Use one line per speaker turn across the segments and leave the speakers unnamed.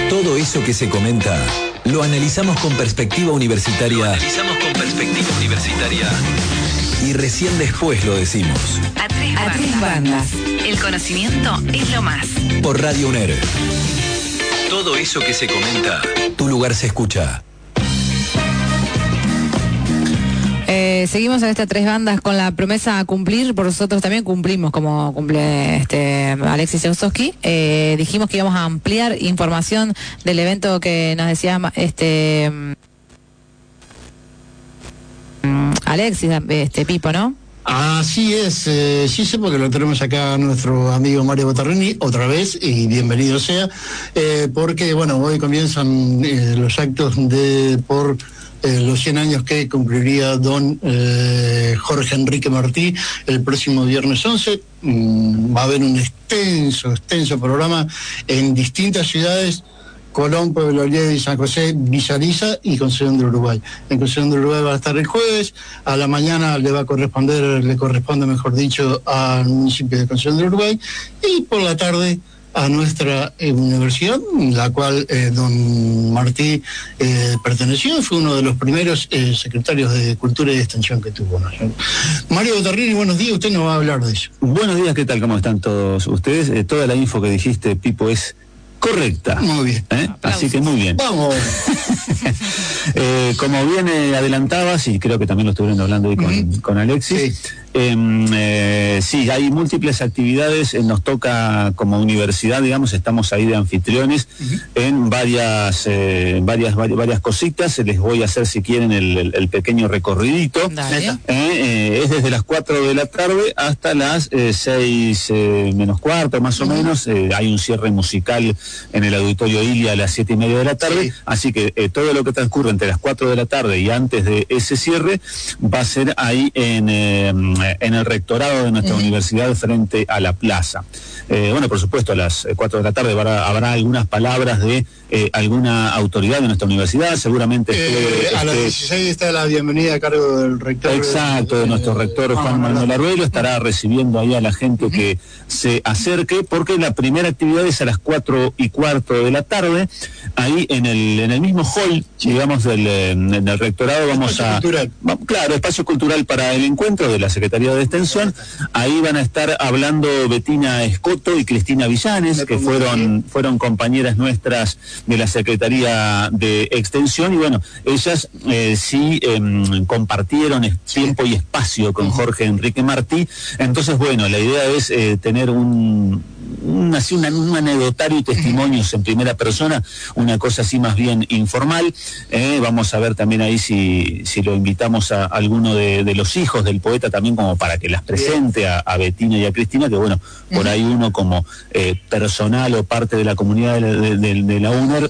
Todo eso que se comenta, lo analizamos con perspectiva universitaria. Y recién después lo decimos.
A tres bandas. El conocimiento es lo más.
Por Radio UNER. Todo eso que se comenta, tu lugar se escucha.
Seguimos en estas tres bandas con la promesa a cumplir. Por nosotros también cumplimos, como cumple Alexis Jausowski. Dijimos que íbamos a ampliar información del evento que nos decía Alexis, Pipo, ¿no?
Así es, sí sé porque lo tenemos acá a nuestro amigo Mario Botarrini, otra vez, y bienvenido sea, porque bueno, hoy comienzan los actos por los 100 años que cumpliría don Jorge Enrique Martí el próximo viernes 11. Va a haber un extenso programa en distintas ciudades: Colón, Pueblo Oliede, San José, Villa Lisa y Concepción del Uruguay. En Concepción del Uruguay va a estar el jueves, a la mañana le corresponde mejor dicho, al municipio de Concepción del Uruguay, y por la tarde a nuestra universidad, la cual don Martí perteneció, fue uno de los primeros secretarios de Cultura y de Extensión que tuvo, ¿no? Mario Botarrini, buenos días, usted nos va a hablar de eso.
Buenos días, ¿qué tal? ¿Cómo están todos ustedes? Toda la info que dijiste, Pipo, es correcta.
Muy bien.
Así que muy bien.
Vamos.
Como bien adelantabas, y creo que también lo estuvieron hablando hoy con Alexis, sí, hay múltiples actividades. Nos toca como universidad, digamos, estamos ahí de anfitriones en varias cositas. Les voy a hacer, si quieren, el pequeño recorridito. Es desde las 4 de la tarde hasta las 6 menos cuarto, más o menos. Hay un cierre musical en el Auditorio Ilia a las 7:30 de la tarde, así que todo lo que transcurre entre las 4 de la tarde y antes de ese cierre va a ser ahí en el rectorado de nuestra universidad frente a la plaza. Bueno, por supuesto, a las 4 de la tarde habrá algunas palabras de alguna autoridad de nuestra universidad, seguramente.
A las 16 está la bienvenida a cargo del rector.
Exacto, de nuestro rector Juan Manuel Arguello, estará recibiendo ahí a la gente que se acerque, porque la primera actividad es a las 4:15 de la tarde, ahí en el mismo hall, digamos, del rectorado. Espacio cultural para el encuentro de la Secretaría de Extensión. Ahí van a estar hablando Betina Escoto y Cristina Villanes, que fueron compañeras nuestras de la Secretaría de Extensión, y bueno, ellas compartieron tiempo y espacio con Jorge Enrique Martí. Entonces, bueno, la idea es tener un anecdotario y testimonios en primera persona, una cosa así más bien informal. Vamos a ver también ahí si lo invitamos a alguno de los hijos del poeta también, como para que las presente a Betina y a Cristina, que bueno, por ahí uno como personal o parte de la comunidad de la UNER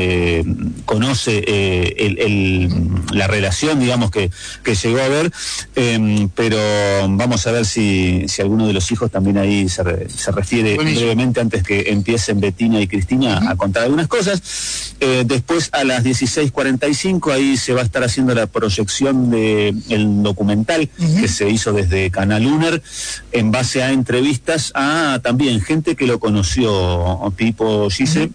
conoce la relación, digamos, que llegó a ver, pero vamos a ver si alguno de los hijos también ahí se refiere brevemente antes que empiecen Betina y Cristina a contar algunas cosas. Después a las 16:45 ahí se va a estar haciendo la proyección del documental que se hizo desde Canal UNER en base a entrevistas a también gente que lo conoció, Pipo, Gise.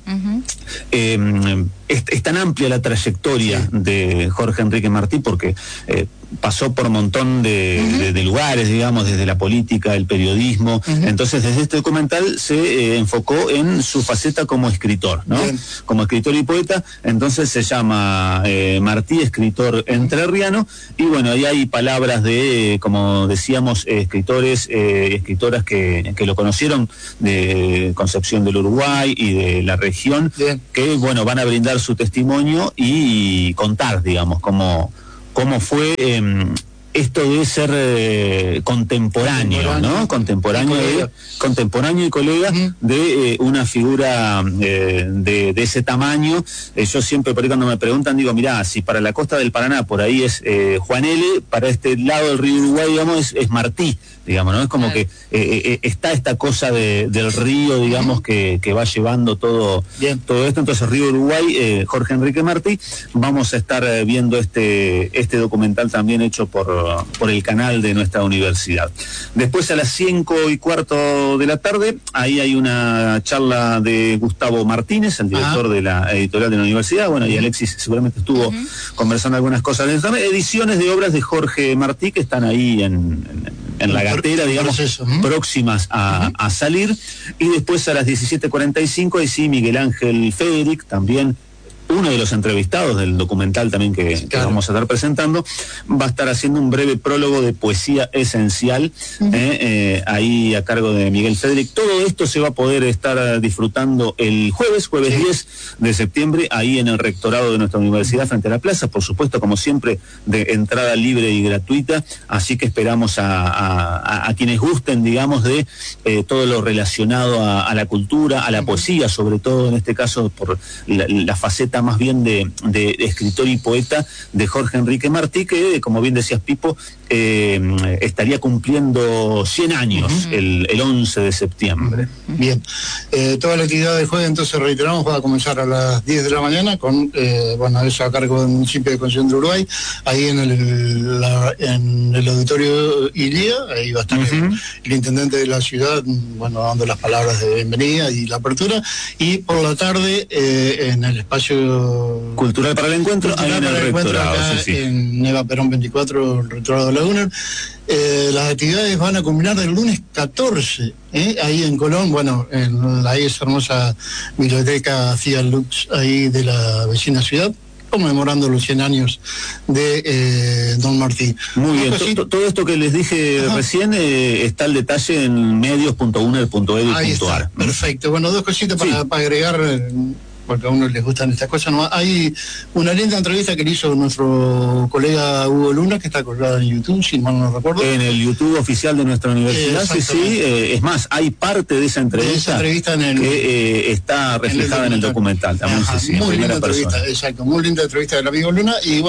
Es tan amplia la trayectoria de Jorge Enrique Martí, porque pasó por un montón de lugares, digamos, desde la política, el periodismo. Entonces, desde este documental se enfocó en su faceta como escritor, ¿no? Como escritor y poeta. Entonces se llama Martí, escritor entrerriano, y bueno, ahí hay palabras de, como decíamos, escritores, escritoras que lo conocieron de Concepción del Uruguay y de la región, que bueno, van a brindar su testimonio y contar, digamos, cómo fue esto de ser contemporáneo, ¿no? Contemporáneo y colega de una figura de ese tamaño. Yo siempre, por ahí cuando me preguntan, digo, mirá, si para la costa del Paraná por ahí es Juan L., para este lado del río Uruguay, digamos, es Martí. digamos, ¿no? Es como que está esta cosa del río, digamos, que va llevando todo esto. Entonces, Río Uruguay, Jorge Enrique Martí, vamos a estar viendo este documental también hecho por el canal de nuestra universidad. Después, a las 5:15 de la tarde, ahí hay una charla de Gustavo Martínez, el director de la editorial de la universidad, bueno, y Alexis seguramente estuvo conversando algunas cosas de eso. Ediciones de obras de Jorge Martí que están ahí en la gatera, digamos, próximas a salir. Y después a las 17:45, ahí sí, Miguel Ángel Federic, también uno de los entrevistados del documental también que vamos a estar presentando, va a estar haciendo un breve prólogo de poesía esencial, ahí a cargo de Miguel Federic. Todo esto se va a poder estar disfrutando el jueves 10 de septiembre, ahí en el rectorado de nuestra universidad, frente a la plaza, por supuesto, como siempre, de entrada libre y gratuita, así que esperamos a quienes gusten, digamos, de todo lo relacionado a la cultura, a la poesía, sobre todo en este caso por la faceta más bien de escritor y poeta de Jorge Enrique Martí, que, como bien decías, Pipo, estaría cumpliendo 100 años el 11 de septiembre.
Bien, toda la actividad del jueves, entonces reiteramos, va a comenzar a las 10 de la mañana con, eso a cargo del municipio de Concepción de Uruguay, ahí en el auditorio Ilía, ahí va a estar el intendente de la ciudad, dando las palabras de bienvenida y la apertura, y por la tarde en el espacio
Cultural para el Encuentro, ahí en el rectorado,
en Eva Perón 24, el rectorado de Laguna. Las actividades van a culminar el lunes 14, ahí en Colón, en la hermosa biblioteca Cia Lux, ahí de la vecina ciudad, conmemorando los 100 años de Don Martí.
Muy bien, todo esto que les dije recién está el detalle en medios.uner.edu.ar.
Ahí está, perfecto. Dos cositas para agregar, porque a uno les gustan estas cosas. Hay una linda entrevista que le hizo nuestro colega Hugo Luna, que está colgada en YouTube, si mal no recuerdo.
En el YouTube oficial de nuestra universidad, es más, hay parte de esa entrevista, que está reflejada en el documental. También,
muy linda entrevista, exacto, muy linda entrevista del amigo Luna. Y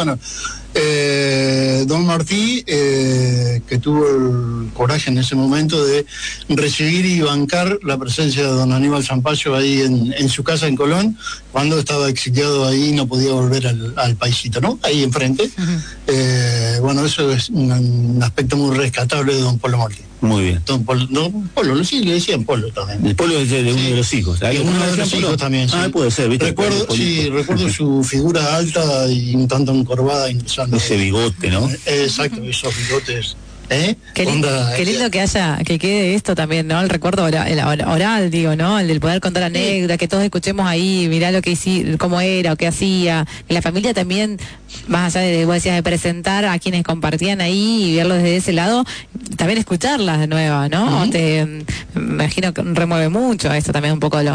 Don Martí, que tuvo el coraje en ese momento de recibir y bancar la presencia de don Aníbal Zampayo ahí en su casa en Colón, cuando estaba exiliado ahí, no podía volver al paisito, ¿no? Ahí enfrente. Eso es un aspecto muy rescatable de don Polo Martí.
Muy bien.
Don Polo, sí, le decían Polo también.
El Polo es de uno de los hijos.
Uno de los hijos también, sí.
Puede ser, ¿viste?
Recuerdo su figura alta y un tanto encorvada.
Ese bigote, ¿no?
Exacto, esos bigotes.
Qué lindo que quede esto también, ¿no? El recuerdo oral, digo, ¿no? El del poder contar anécdotas, que todos escuchemos ahí, mirá lo que hicía, cómo era o qué hacía. Que la familia también, más allá de, vos decías, de presentar a quienes compartían ahí y verlos desde ese lado, también escucharlas de nuevo, ¿no? Me imagino que remueve mucho esto también un poco de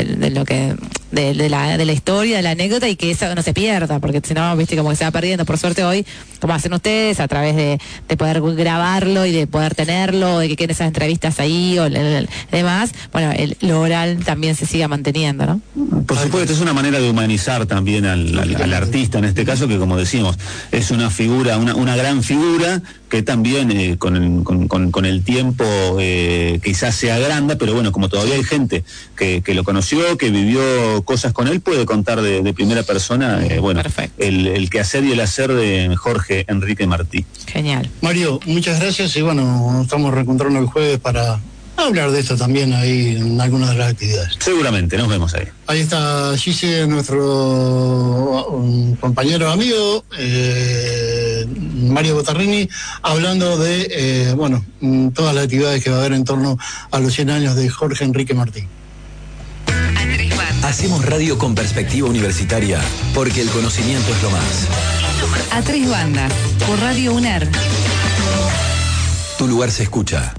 la historia, de la anécdota, y que eso no se pierda, porque si no, viste, como que se va perdiendo. Por suerte hoy, como hacen ustedes, a través de poder grabarlo y de poder tenerlo, de que queden esas entrevistas ahí o demás, lo oral también se siga manteniendo, ¿no?
Por supuesto, es una manera de humanizar también al artista, en este caso, que, como decimos, es una figura, una gran figura, que también con el tiempo quizás se agranda, pero como todavía hay gente que lo conoció, que vivió cosas con él, puede contar de primera persona, el quehacer y el hacer de Jorge Enrique Martí.
Genial.
Mario, muchas gracias, y estamos reencontrando el jueves para hablar de esto también ahí en algunas de las actividades.
Seguramente, nos vemos ahí.
Ahí está Gise, nuestro compañero amigo, Mario Botarrini, hablando de todas las actividades que va a haber en torno a los 100 años de Jorge Enrique Martí.
Hacemos radio con perspectiva universitaria, porque el conocimiento es lo más.
A tres bandas, por Radio UNER.
Tu lugar se escucha.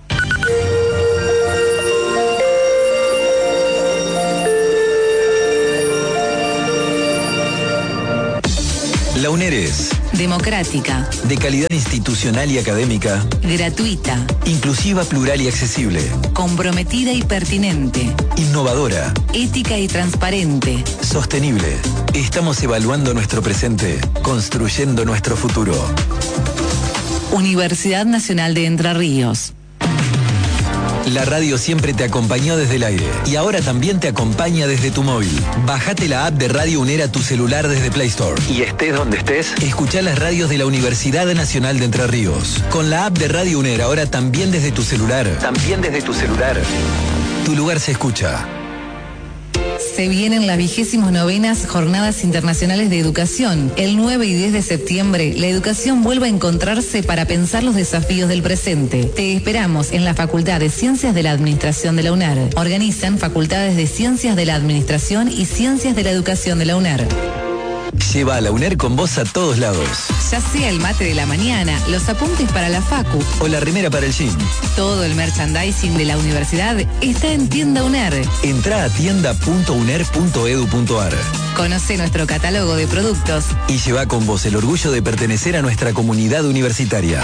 La UNER es
democrática,
de calidad institucional y académica,
gratuita,
inclusiva, plural y accesible,
comprometida y pertinente,
innovadora,
ética y transparente,
sostenible. Estamos evaluando nuestro presente, construyendo nuestro futuro.
Universidad Nacional de Entre Ríos.
La radio siempre te acompañó desde el aire y ahora también te acompaña desde tu móvil. Bájate la app de Radio UNER a tu celular desde Play Store. Y estés donde estés, escuchá las radios de la Universidad Nacional de Entre Ríos. Con la app de Radio UNER ahora también desde tu celular. Tu lugar se escucha.
Se vienen las 29ª Jornadas Internacionales de Educación. El 9 y 10 de septiembre, la educación vuelve a encontrarse para pensar los desafíos del presente. Te esperamos en la Facultad de Ciencias de la Administración de la UNER. Organizan Facultades de Ciencias de la Administración y Ciencias de la Educación de la UNER.
Lleva a la UNER con vos a todos lados.
Ya sea el mate de la mañana, los apuntes para la facu
o la remera para el gym.
Todo el merchandising de la universidad está en Tienda UNER.
Entrá a tienda.uner.edu.ar.
Conoce nuestro catálogo de productos
y lleva con vos el orgullo de pertenecer a nuestra comunidad universitaria.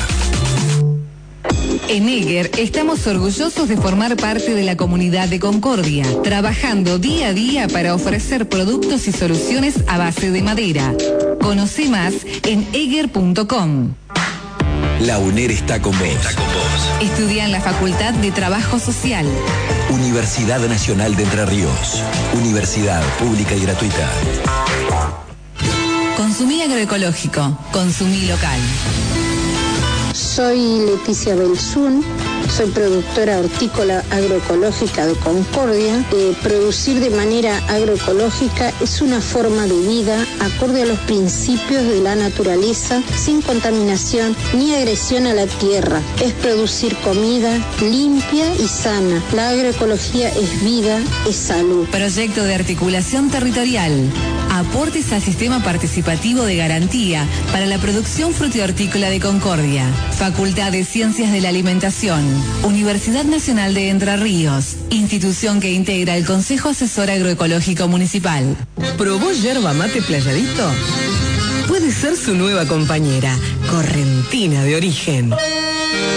En Eger estamos orgullosos de formar parte de la comunidad de Concordia, trabajando día a día para ofrecer productos y soluciones a base de madera. Conoce más en eger.com.
La UNER está con vos.
Estudia en la Facultad de Trabajo Social.
Universidad Nacional de Entre Ríos. Universidad pública y gratuita.
Consumí agroecológico. Consumí local.
Soy Leticia Belzún, soy productora hortícola agroecológica de Concordia. Producir de manera agroecológica es una forma de vida acorde a los principios de la naturaleza, sin contaminación ni agresión a la tierra. Es producir comida limpia y sana. La agroecología es vida, es salud.
Proyecto de articulación territorial. Aportes al sistema participativo de garantía para la producción frutihortícola de Concordia. Facultad de Ciencias de la Alimentación. Universidad Nacional de Entre Ríos. Institución que integra el Consejo Asesor Agroecológico Municipal.
¿Probó yerba mate Playadito? Puede ser su nueva compañera, correntina de origen.